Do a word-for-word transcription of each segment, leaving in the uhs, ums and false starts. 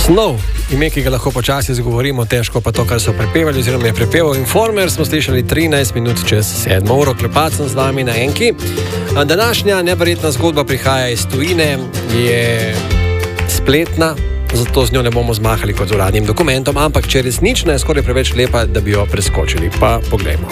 Snov, ime, ki ga lahko počasi izgovorimo, težko pa to, kar so prepevali, oziroma je prepeval Informer, smo slišali trinajst minut čez sedmo uro. Klepat sem z vami na Enki. Današnja neverjetna zgodba prihaja iz tujine, je spletna, zato z njo ne bomo zmahali kot z uradnim dokumentom, ampak če resnična je skoraj preveč lepa, da bi jo preskočili. Pa poglejmo.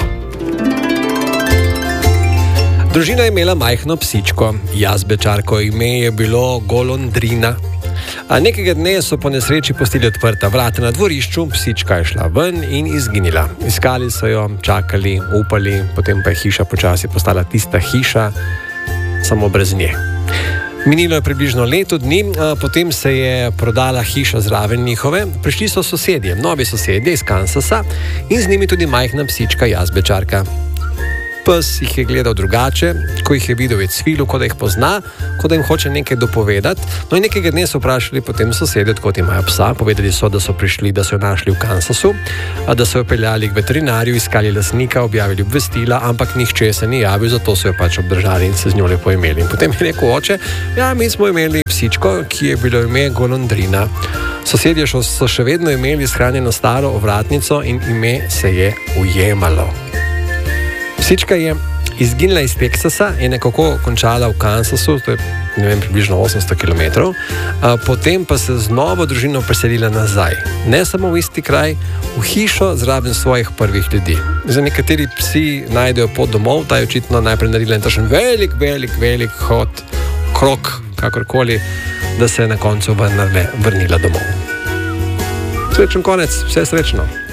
Družina je imela majhno psičko, jazbečarko, ime je bilo Golondrina. A nekega dne so po nesreči pustili odprta vrata na dvorišču, psička je šla ven in izginila. Iskali so jo, čakali, upali, potem pa je hiša počasi postala tista hiša, samo brez nje. Minilo je približno leto dni, potem se je prodala hiša zraven njihove, prišli so sosedje, novi sosedje iz Kansasa in z njimi tudi majhna psička jazbečarka. Pes jih je gledal drugače, ko jih je videl, je cvilil, kot da jih pozna, kot da jim hoče nekaj dopovedati. No in nekega dne so vprašali potem sosedje, odkot imajo psa. Povedali so, da so prišli, da so jo našli v Kansasu, da so jo peljali k veterinarju, iskali lastnika, objavili obvestila, ampak nihče se ni javil, zato so jo pač obdržali in se z njo lepo imeli. In potem je rekel oče, ja, mi smo imeli psičko, ki je bilo ime Golondrina. Sosedje so še vedno imeli shranjeno staro ovratnico in ime se je ujemalo. Psička je izginila iz Teksasa in nekako končala v Kansasu, to je, ne vem, približno osemsto kilometrov, potem pa se z novo družino preselila nazaj. Ne samo v isti kraj, v hišo zraven svojih prvih ljudi. Za nekateri psi najdejo pot domov, ta je očitno najprej naredila in tašen velik, velik, velik hod, krok, kakorkoli, da se je na koncu vrnila domov. Srečen konec, vse srečno.